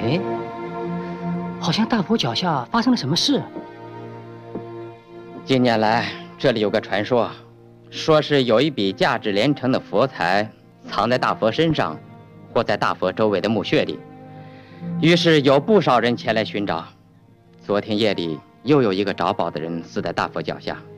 哎，好像大佛脚下发生了什么事。 近年来，这里有个传说，说是有一笔价值连城的佛财藏在大佛身上，或在大佛周围的墓穴里。于是有不少人前来寻找。昨天夜里，又有一个找宝的人死在大佛脚下。